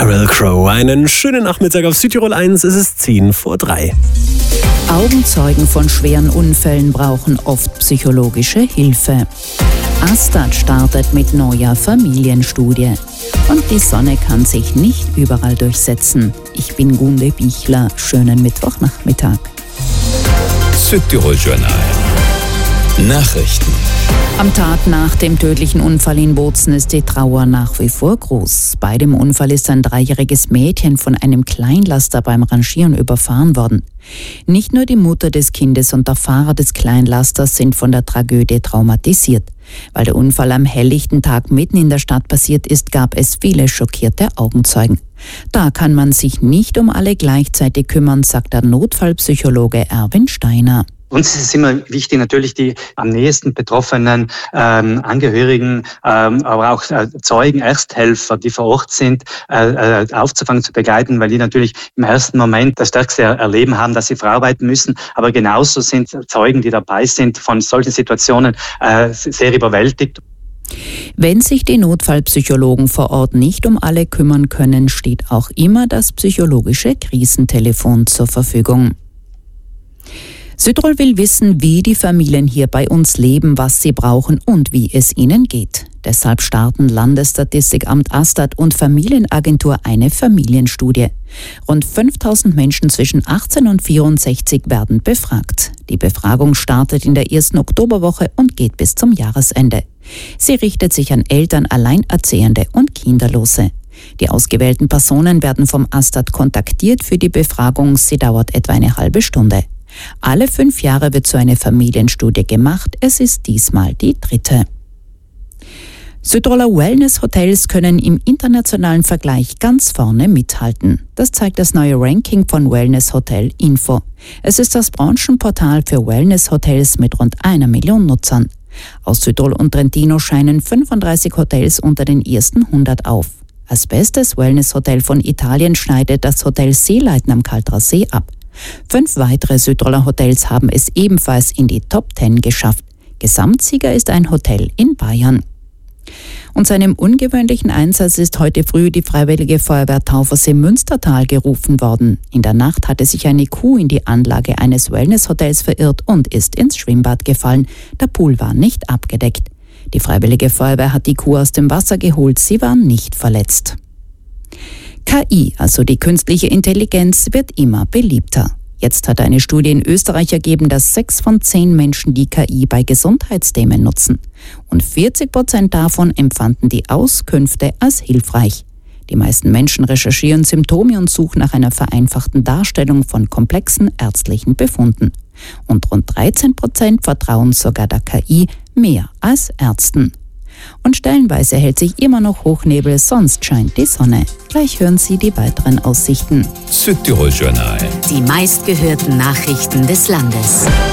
Sheryl Crow. Einen schönen Nachmittag auf Südtirol 1, es ist 2:10. Augenzeugen von schweren Unfällen brauchen oft psychologische Hilfe. Astat startet mit neuer Familienstudie. Und die Sonne kann sich nicht überall durchsetzen. Ich bin Gunde Bichler. Schönen Mittwochnachmittag. Südtirol Journal. Nachrichten. Am Tag nach dem tödlichen Unfall in Bozen ist die Trauer nach wie vor groß. Bei dem Unfall ist ein 3-jähriges Mädchen von einem Kleinlaster beim Rangieren überfahren worden. Nicht nur die Mutter des Kindes und der Fahrer des Kleinlasters sind von der Tragödie traumatisiert. Weil der Unfall am helllichten Tag mitten in der Stadt passiert ist, gab es viele schockierte Augenzeugen. Da kann man sich nicht um alle gleichzeitig kümmern, sagt der Notfallpsychologe Erwin Steiner. Uns ist es immer wichtig, natürlich die am nächsten betroffenen Angehörigen, aber auch Zeugen, Ersthelfer, die vor Ort sind, aufzufangen, zu begleiten, weil die natürlich im ersten Moment das stärkste Erleben haben, dass sie verarbeiten müssen. Aber genauso sind Zeugen, die dabei sind, von solchen Situationen sehr überwältigt. Wenn sich die Notfallpsychologen vor Ort nicht um alle kümmern können, steht auch immer das psychologische Krisentelefon zur Verfügung. Südtirol will wissen, wie die Familien hier bei uns leben, was sie brauchen und wie es ihnen geht. Deshalb starten Landesstatistikamt Astat und Familienagentur eine Familienstudie. Rund 5000 Menschen zwischen 18 und 64 werden befragt. Die Befragung startet in der ersten Oktoberwoche und geht bis zum Jahresende. Sie richtet sich an Eltern, Alleinerziehende und Kinderlose. Die ausgewählten Personen werden vom Astat kontaktiert für die Befragung. Sie dauert etwa eine halbe Stunde. Alle 5 Jahre wird so eine Familienstudie gemacht. Es ist diesmal die 3. Südtiroler Wellness-Hotels können im internationalen Vergleich ganz vorne mithalten. Das zeigt das neue Ranking von Wellness Hotel Info. Es ist das Branchenportal für Wellness-Hotels mit rund 1 Million Nutzern. Aus Südtirol und Trentino scheinen 35 Hotels unter den ersten 100 auf. Als bestes Wellness-Hotel von Italien schneidet das Hotel Seeleiten am Kalterer See ab. 5 weitere Südtiroler Hotels haben es ebenfalls in die Top 10 geschafft. Gesamtsieger ist ein Hotel in Bayern. Und zu einem ungewöhnlichen Einsatz ist heute früh die Freiwillige Feuerwehr Taufersee Münstertal gerufen worden. In der Nacht hatte sich eine Kuh in die Anlage eines Wellnesshotels verirrt und ist ins Schwimmbad gefallen. Der Pool war nicht abgedeckt. Die Freiwillige Feuerwehr hat die Kuh aus dem Wasser geholt. Sie war nicht verletzt. KI, also die künstliche Intelligenz, wird immer beliebter. Jetzt hat eine Studie in Österreich ergeben, dass 6 von 10 Menschen die KI bei Gesundheitsthemen nutzen. Und 40% davon empfanden die Auskünfte als hilfreich. Die meisten Menschen recherchieren Symptome und suchen nach einer vereinfachten Darstellung von komplexen ärztlichen Befunden. Und rund 13% vertrauen sogar der KI mehr als Ärzten. Und stellenweise hält sich immer noch Hochnebel, sonst scheint die Sonne. Gleich hören Sie die weiteren Aussichten. Südtirol Journal. Die meistgehörten Nachrichten des Landes.